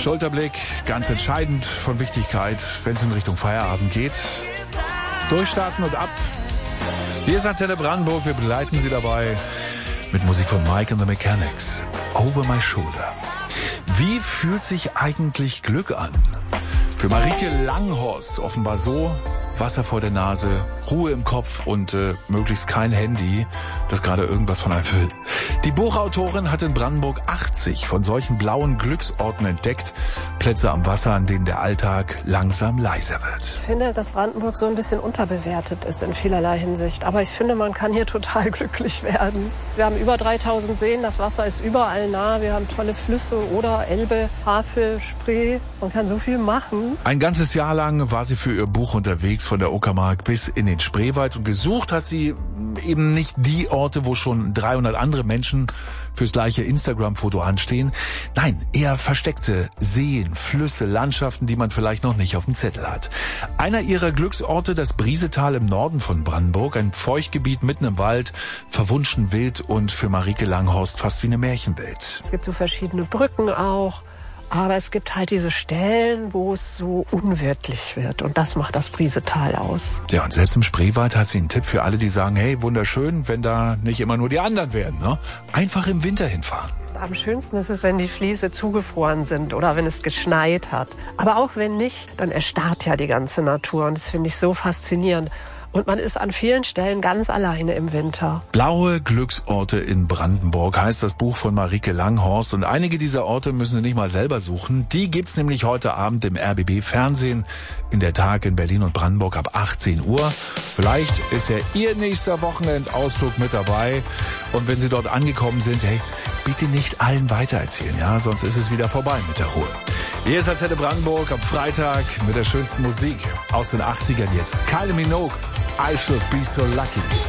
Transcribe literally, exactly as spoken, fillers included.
Schulterblick, ganz entscheidend von Wichtigkeit, wenn es in Richtung Feierabend geht. Durchstarten und ab. Hier ist Antenne Brandenburg, wir begleiten Sie dabei mit Musik von Mike and the Mechanics. Over My Shoulder. Wie fühlt sich eigentlich Glück an? Für Marieke Langhorst offenbar so: Wasser vor der Nase, Ruhe im Kopf und äh, möglichst kein Handy, das gerade irgendwas von einem will. Die Buchautorin hat in Brandenburg achtzig von solchen blauen Glücksorten entdeckt. Plätze am Wasser, an denen der Alltag langsam leiser wird. Ich finde, dass Brandenburg so ein bisschen unterbewertet ist in vielerlei Hinsicht. Aber ich finde, man kann hier total glücklich werden. Wir haben über dreitausend Seen, das Wasser ist überall nah. Wir haben tolle Flüsse, Oder, Elbe, Havel, Spree. Man kann so viel machen. Ein ganzes Jahr lang war sie für ihr Buch unterwegs, von der Uckermark bis in den Spreewald, und gesucht hat sie eben nicht die Orte, wo schon dreihundert andere Menschen fürs gleiche Instagram-Foto anstehen. Nein, eher versteckte Seen, Flüsse, Landschaften, die man vielleicht noch nicht auf dem Zettel hat. Einer ihrer Glücksorte, das Briesetal im Norden von Brandenburg, ein Feuchtgebiet mitten im Wald, verwunschen wild und für Marieke Langhorst fast wie eine Märchenwelt. Es gibt so verschiedene Brücken auch. Aber es gibt halt diese Stellen, wo es so unwirtlich wird. Und das macht das Briesetal aus. Ja, und selbst im Spreewald hat sie einen Tipp für alle, die sagen, hey, wunderschön, wenn da nicht immer nur die anderen wären, ne? Einfach im Winter hinfahren. Am schönsten ist es, wenn die Fliese zugefroren sind oder wenn es geschneit hat. Aber auch wenn nicht, dann erstarrt ja die ganze Natur. Und das finde ich so faszinierend. Und man ist an vielen Stellen ganz alleine im Winter. Blaue Glücksorte in Brandenburg heißt das Buch von Marieke Langhorst. Und einige dieser Orte müssen Sie nicht mal selber suchen. Die gibt's nämlich heute Abend im R B B Fernsehen in der Tag in Berlin und Brandenburg ab achtzehn Uhr. Vielleicht ist ja Ihr nächster Wochenendausflug mit dabei. Und wenn Sie dort angekommen sind, hey, bitte nicht allen weitererzählen, ja, sonst ist es wieder vorbei mit der Ruhe. Hier ist Antenne Brandenburg am Freitag mit der schönsten Musik aus den achtzigern jetzt. Kylie Minogue, I Should Be So Lucky.